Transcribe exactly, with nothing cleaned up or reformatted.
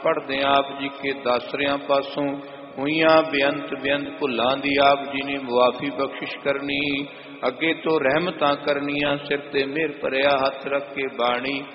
पढ़दे आप जी के दासरियां पासों हुईयां बेअंत बेअंत भुलां दी आप जी ने मुआफी बख्शिश करनी। अगे तो रहमतां करनियां सिर ते मेहर भरिया हथ रख के बाणी